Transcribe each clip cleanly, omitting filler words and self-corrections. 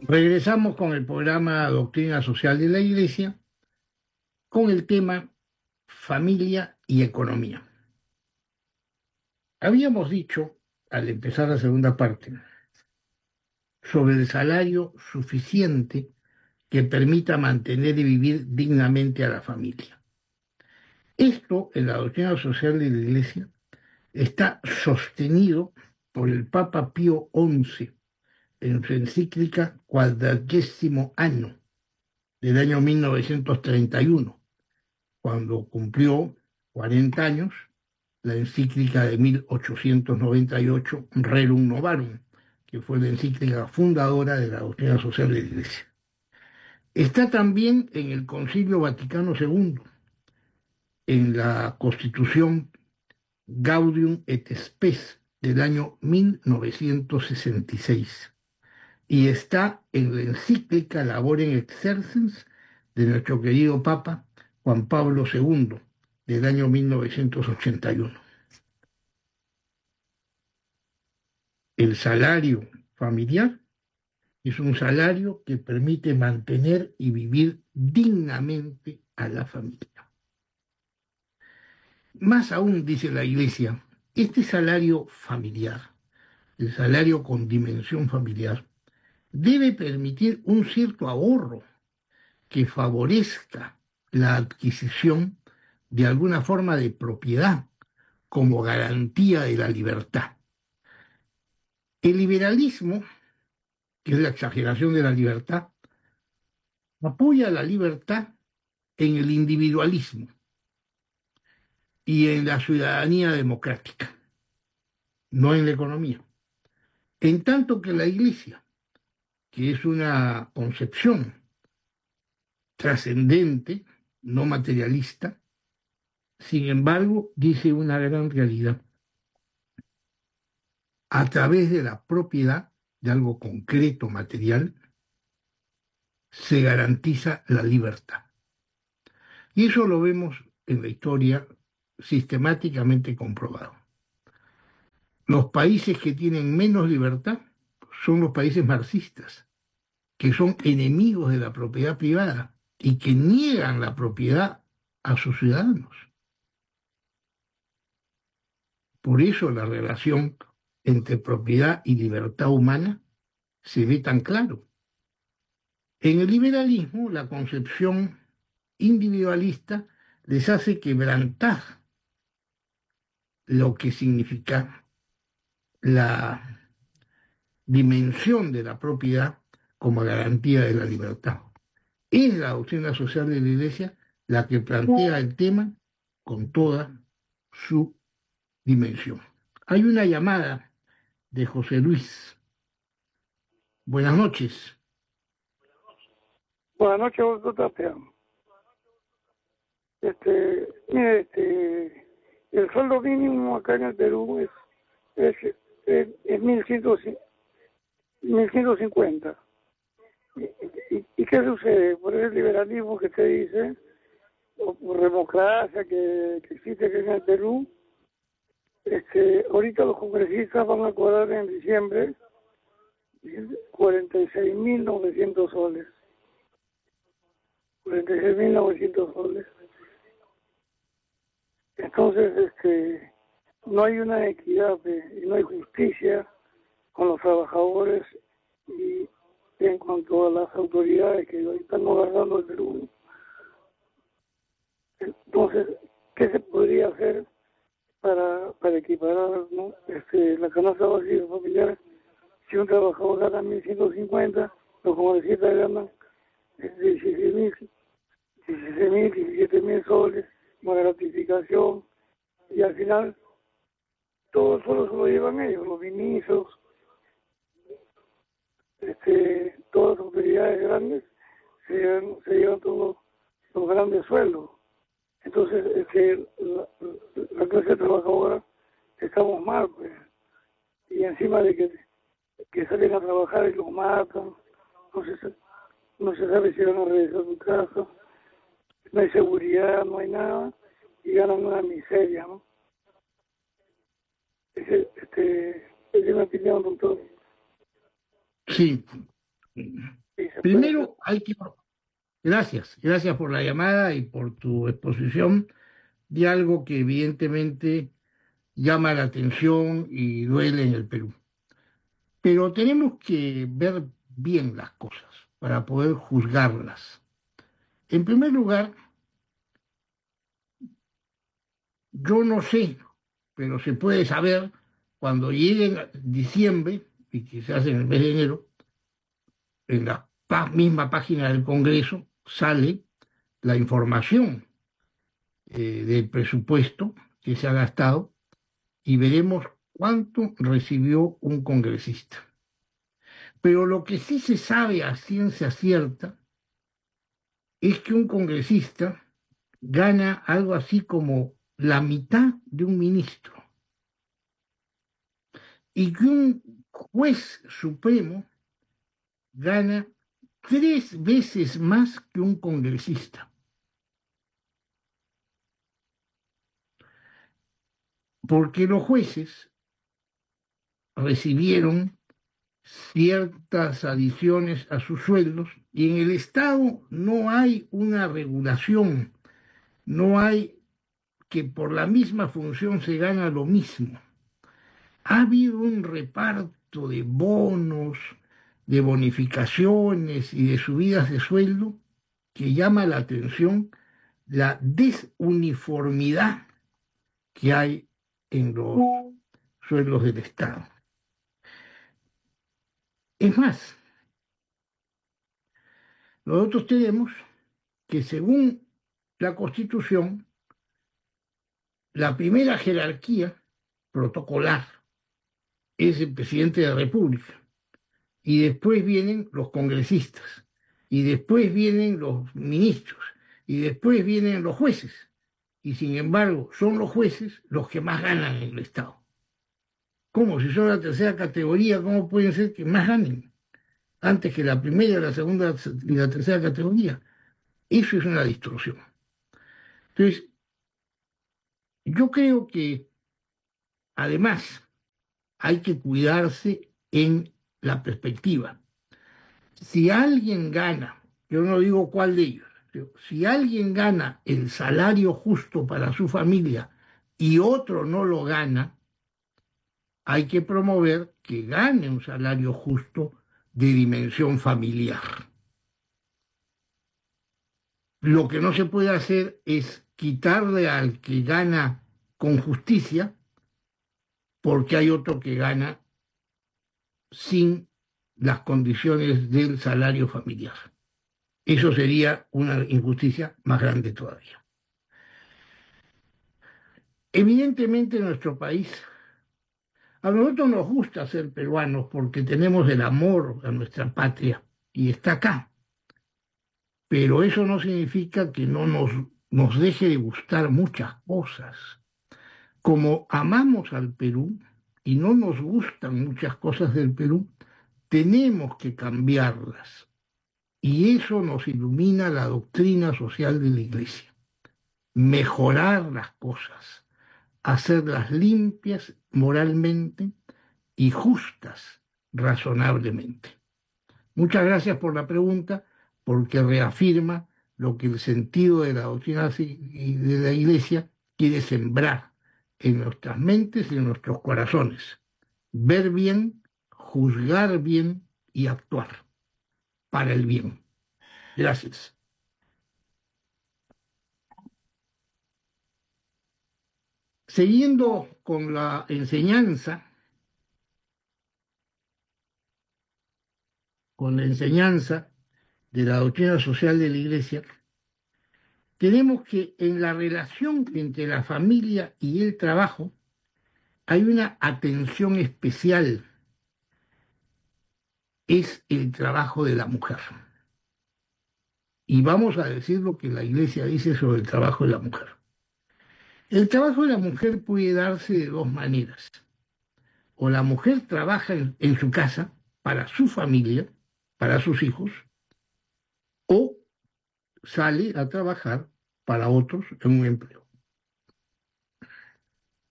Regresamos con el programa Doctrina Social de la Iglesia con el tema familia y economía. Habíamos dicho, al empezar la segunda parte, sobre el salario suficiente que permita mantener y vivir dignamente a la familia. Esto, en la doctrina social de la Iglesia, está sostenido por el Papa Pío XI en su encíclica Quadragésimo Anno del año 1931, cuando cumplió 40 años la encíclica de 1898, Rerum Novarum, que fue la encíclica fundadora de la doctrina social de la Iglesia. Está también en el Concilio Vaticano II, en la Constitución Gaudium et Spes del año 1966 y está en la encíclica Laborem Exercens de nuestro querido Papa Juan Pablo II del año 1981. El salario familiar es un salario que permite mantener y vivir dignamente a la familia. Más aún, dice la Iglesia, este salario familiar, el salario con dimensión familiar, debe permitir un cierto ahorro que favorezca la adquisición de alguna forma de propiedad como garantía de la libertad. El liberalismo, que es la exageración de la libertad, apoya la libertad en el individualismo y en la ciudadanía democrática, no en la economía. En tanto que la Iglesia, que es una concepción trascendente, no materialista, sin embargo, dice una gran realidad. A través de la propiedad de algo concreto, material, se garantiza la libertad. Y eso lo vemos en la historia sistemáticamente comprobado. Los países que tienen menos libertad son los países marxistas, que son enemigos de la propiedad privada y que niegan la propiedad a sus ciudadanos. Por eso la relación entre propiedad y libertad humana se ve tan claro. En el liberalismo, la concepción individualista les hace quebrantar lo que significa la dimensión de la propiedad como garantía de la libertad. Es la doctrina social de la Iglesia la que plantea el tema con toda su dimensión. Hay una llamada de José Luis. Buenas noches. Buenas noches, doctor Tapia. Mire, el sueldo mínimo acá en el Perú es 1150. ¿Y qué sucede? Por el liberalismo que se dice, o por democracia que existe aquí en el Perú, ahorita los congresistas van a cobrar en diciembre 46.900 soles. 46.900 soles. Entonces, no hay una equidad y no hay justicia con los trabajadores y en cuanto a las autoridades que hoy están gobernando el Perú. Entonces, ¿qué se podría hacer para equiparar, ¿no? La canasta básica familiar? Si un trabajador gana 1.150, los congresistas ganan 16.000, 17.000 soles, más gratificación, y al final todo solo se lo llevan ellos, los ministros, todas las autoridades grandes se llevan todos los grandes sueldos. Entonces, la clase trabajadora estamos mal, pues, y encima de que salen a trabajar y los matan, no se sabe si van a regresar a su casa, no hay seguridad, no hay nada, y ganan una miseria, ¿no? Es mi opinión, doctor. Sí, y se puede hacer. Primero hay que... Gracias por la llamada y por tu exposición de algo que evidentemente llama la atención y duele en el Perú. Pero tenemos que ver bien las cosas para poder juzgarlas. En primer lugar, yo no sé, pero se puede saber cuando llegue diciembre, y quizás en el mes de enero, en la misma página del Congreso sale la información del presupuesto que se ha gastado y veremos cuánto recibió un congresista. Pero lo que sí se sabe a ciencia cierta es que un congresista gana algo así como la mitad de un ministro y que un juez supremo gana 3 veces más que un congresista, porque los jueces recibieron ciertas adiciones a sus sueldos y en el Estado no hay una regulación, no hay que por la misma función se gana lo mismo. Ha habido un reparto de bonos, de bonificaciones y de subidas de sueldo que llama la atención la desuniformidad que hay en los sueldos del Estado. Es más, nosotros tenemos que según la Constitución, la primera jerarquía protocolar es el presidente de la República, y después vienen los congresistas, y después vienen los ministros, y después vienen los jueces, y sin embargo son los jueces los que más ganan en el Estado. ¿Cómo? Si son la tercera categoría, ¿cómo pueden ser que más ganen? Antes que la primera, la segunda y la tercera categoría. Eso es una distorsión. Entonces, yo creo que además hay que cuidarse en la perspectiva. Si alguien gana, yo no digo cuál de ellos, pero si alguien gana el salario justo para su familia y otro no lo gana, hay que promover que gane un salario justo de dimensión familiar. Lo que no se puede hacer es quitarle al que gana con justicia porque hay otro que gana sin las condiciones del salario familiar. Eso sería una injusticia más grande todavía. Evidentemente en nuestro país, a nosotros nos gusta ser peruanos porque tenemos el amor a nuestra patria y está acá, pero eso no significa que no nos deje de gustar muchas cosas. Como amamos al Perú y no nos gustan muchas cosas del Perú, tenemos que cambiarlas. Y eso nos ilumina la doctrina social de la Iglesia. Mejorar las cosas, hacerlas limpias moralmente y justas razonablemente. Muchas gracias por la pregunta, porque reafirma lo que el sentido de la doctrina de la Iglesia quiere sembrar en nuestras mentes y en nuestros corazones. Ver bien, juzgar bien y actuar para el bien. Gracias. Siguiendo con la enseñanza de la doctrina social de la Iglesia, tenemos que en la relación entre la familia y el trabajo hay una atención especial, es el trabajo de la mujer. Y vamos a decir lo que la Iglesia dice sobre el trabajo de la mujer. El trabajo de la mujer puede darse de dos maneras. O la mujer trabaja en su casa para su familia, para sus hijos, o sale a trabajar para otros en un empleo.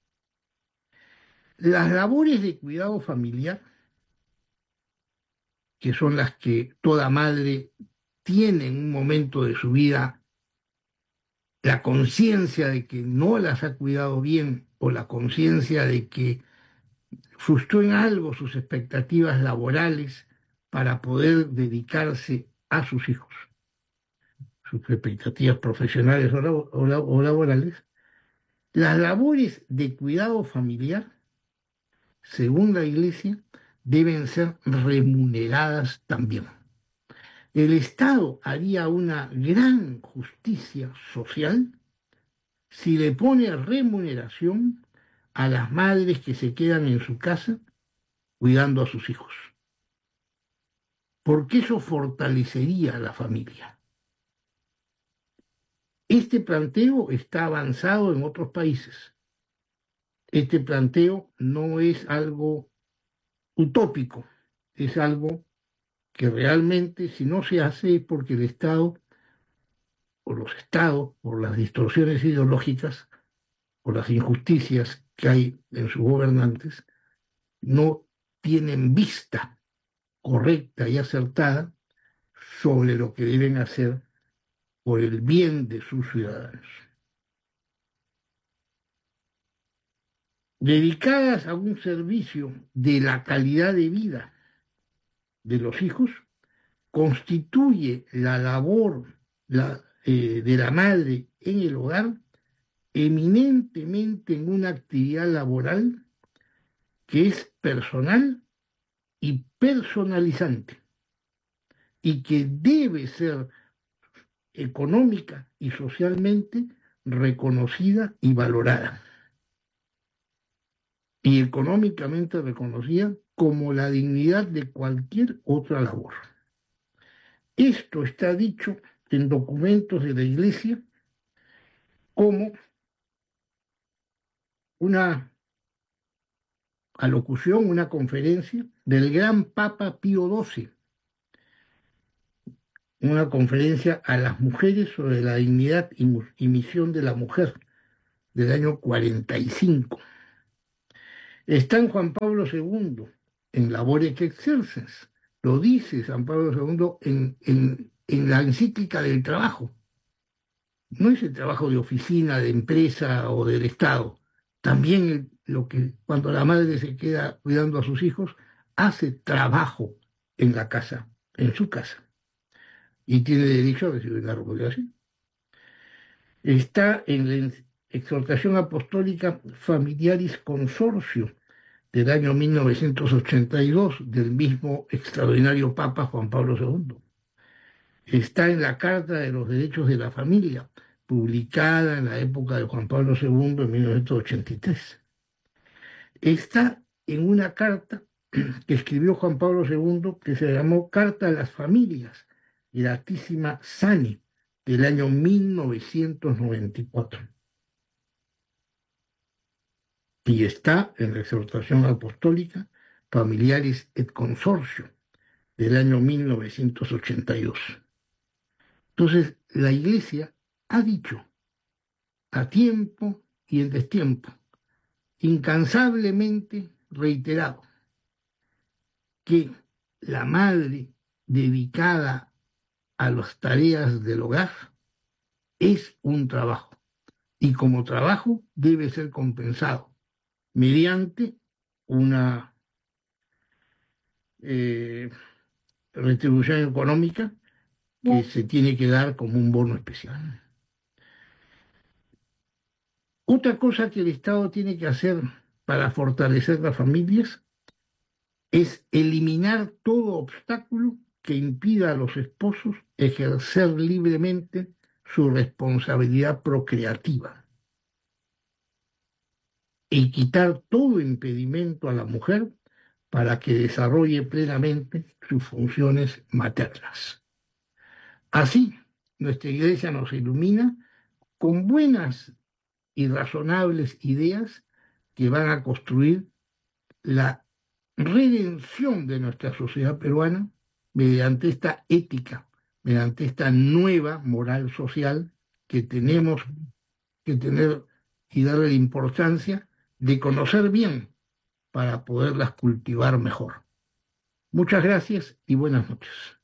Las labores de cuidado familiar que son las que toda madre tiene en un momento de su vida, la conciencia de que no las ha cuidado bien o la conciencia de que frustró en algo sus expectativas laborales para poder dedicarse a sus hijos, sus expectativas profesionales o laborales, las labores de cuidado familiar, según la Iglesia, deben ser remuneradas también. El Estado haría una gran justicia social si le pone remuneración a las madres que se quedan en su casa cuidando a sus hijos, porque eso fortalecería a la familia. Este planteo está avanzado en otros países. Este planteo no es algo utópico, es algo que realmente si no se hace es porque el Estado o los Estados, por las distorsiones ideológicas, por las injusticias que hay en sus gobernantes, no tienen vista correcta y acertada sobre lo que deben hacer por el bien de sus ciudadanos. Dedicadas a un servicio de la calidad de vida de los hijos, constituye la labor de la madre en el hogar eminentemente en una actividad laboral que es personal y personalizante y que debe ser económica y socialmente reconocida y valorada. Y económicamente reconocida como la dignidad de cualquier otra labor. Esto está dicho en documentos de la Iglesia como una alocución, una conferencia del gran Papa Pío XII, una conferencia a las mujeres sobre la dignidad y misión de la mujer del año 45. Está en Juan Pablo II, en Labore que Exercens. Lo dice San Pablo II en la encíclica del trabajo. No es el trabajo de oficina, de empresa o del Estado. También lo que cuando la madre se queda cuidando a sus hijos, hace trabajo en la casa, en su casa. Y tiene derecho a recibir la remuneración. Está en la exhortación apostólica Familiaris Consortio del año 1982 del mismo extraordinario Papa Juan Pablo II. Está en la Carta de los Derechos de la Familia, publicada en la época de Juan Pablo II en 1983. Está en una carta que escribió Juan Pablo II que se llamó Carta a las Familias, Gratissima Sani, del año 1994. Y está en la exhortación apostólica Familiaris et Consortio del año 1982. Entonces, la Iglesia ha dicho a tiempo y en destiempo, incansablemente reiterado, que la madre dedicada a las tareas del hogar es un trabajo y como trabajo debe ser compensado mediante una retribución económica que se tiene que dar como un bono especial. Otra cosa que el Estado tiene que hacer para fortalecer las familias es eliminar todo obstáculo que impida a los esposos ejercer libremente su responsabilidad procreativa y quitar todo impedimento a la mujer para que desarrolle plenamente sus funciones maternas. Así, nuestra Iglesia nos ilumina con buenas y razonables ideas que van a construir la redención de nuestra sociedad peruana mediante esta ética, mediante esta nueva moral social que tenemos que tener y darle la importancia de conocer bien para poderlas cultivar mejor. Muchas gracias y buenas noches.